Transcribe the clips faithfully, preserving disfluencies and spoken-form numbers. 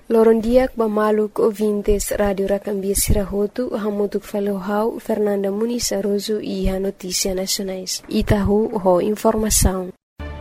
Loron diak bamaluk ouvintes Radio Racambia Sirahotu, hamutuk falohau Fernanda Muniz Aroso e a Notícia Nacionais. Itahu ho informação.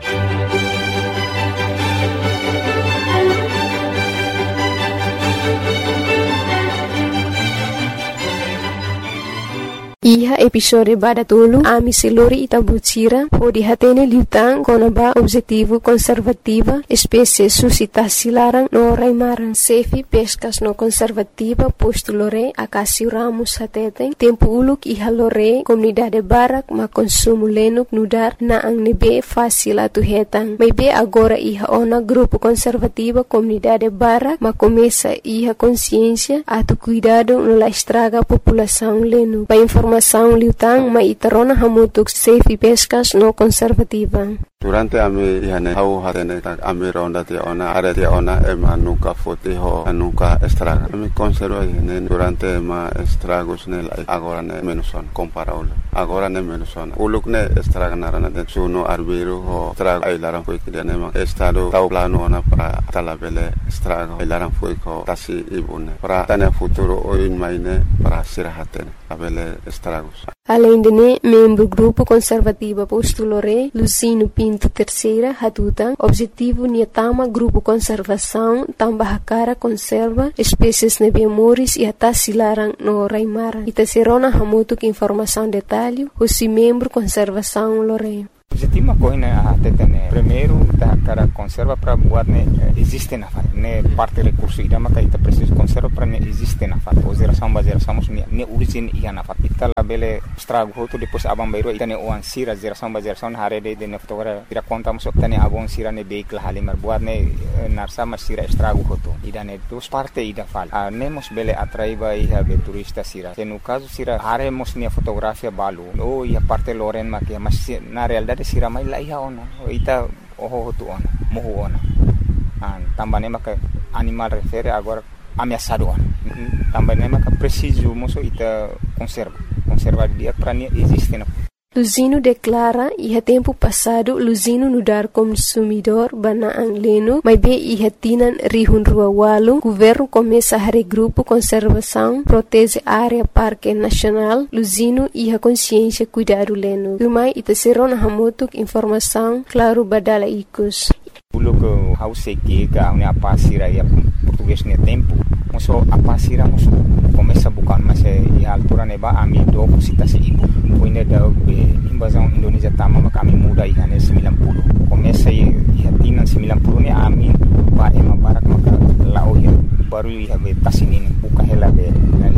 Iha episode bada tulu ami selori Itabutira ho dihatene liutang konaba objetivo conservativa espécie suscitasi larang no raimaran sefi pescas no conservativa posto lore akasi ramus hateten tempo uluk iha lore comunidade barak ma consumo lenuk nudar na ang nebe fácil atu hetang may be agora iha ona grupo conservativa comunidade barak ma começa iha consciência atu cuidado no la estraga população lenu pa informação liutang ma itarona hamutuk safe pescas no conservativa. Durante ami ihane hau hatene tak ami ronda ti ona are ti ona ema nuka foti ho nuka estraga. Ami conserva ihane durante ma estragos ne agora ne menuson comparable. Agora ne menuson. Uluk ne estraga narana de suno arbiro ho estraga ai laran foi que ne ma estado tau plano ona para talabele estraga ai laran foi ko tasi ibune. Para tane futuro o in maine para sirahatene abele estragos. Além de ne, membro grupo conservativa postulore Lucino Pinto Terceira Hatutan, objetivo niatama grupo conservação tambah cara conserva espécies nebemoris e atasilarang no raimara. Itaserona hamutuk informação detalhe, o membro conservação lore. Objetivo coisa até né primeiro da cara conserva para buat né existe na fat né parte recurso ida maka ita preciso conserva para né existe na fat o geração ba geração né né origin ia na fat ita labele estrago hoto depois abang bairo ita né o sira geração ba geração hare de né fotogra ira conta mo ita né abong sira né vehicle halimar buat né narsa mas sira estrago hoto ida né dos parte ida fal a nemos bele atraiba ia be turista sira se no caso sira hare mos né fotografia balu o ia parte loren makia mas na realidade sira mai lai ona ita oho tu ona moho ona an tambane maka animal refere agora ameaçado ona tambane maka preciso moso ita conserva conserva dia para nie existe na Luzino declara iha tempo passado Luzino nudar consumidor bana ang leno may be iha tinan rihun rua walu governo começa a regrupo conservação protege área parque nacional Luzino iha consciência cuidado leno rumai ita serona hamutuk informação claro badala ikus pulo que hause que ga una pasira ya português ne tempo moso a pasira moso começa bukan mas e altura neba ami do cita se ibu poina da invasão Indonesia tama maka ami muda ihane sembilan puluh começa e hatina sembilan puluh ne ami ba ema barak maka lao ya baru ia be tasinin buka hela be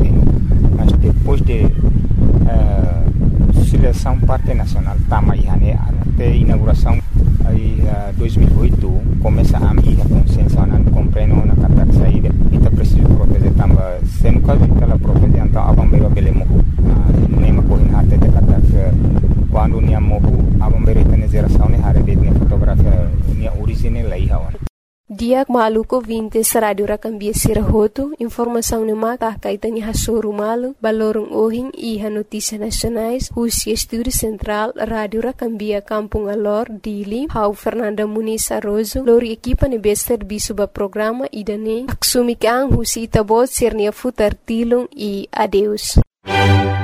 mas depois de uh, seleção parte nacional tama ihane até inauguração aí uh, dois mil e oito começa a minha consciência não compreendo na kata saída ita preciso proteger tamba sendo caso ita la proteger então abambeiro bele mohu nema ko in harte de kata quando nia mohu abambeiro ita ne geração ne hare de ne fotografia nia original lai hawan Diak maluko vintes Radio Racambia Sirahotu, informação ne maka kaitani hasuru malu, balorong ohing iha notícia nacionais, husi estúdio central Radio Racambia Kampung Alor, Dili, hau Fernanda Muniz Aroso, lori equipa ne bester bisuba programa idane, aksumikang husi itabot sirnia futar tilong e adeus.